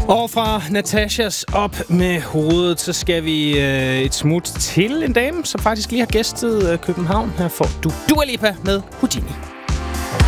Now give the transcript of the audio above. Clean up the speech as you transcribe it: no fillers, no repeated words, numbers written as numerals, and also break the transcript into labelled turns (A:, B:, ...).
A: Og fra Natashas op med hovedet, så skal vi et smut til en dame, som faktisk lige har gæstet København. Her får du Dua Lipa med Houdini.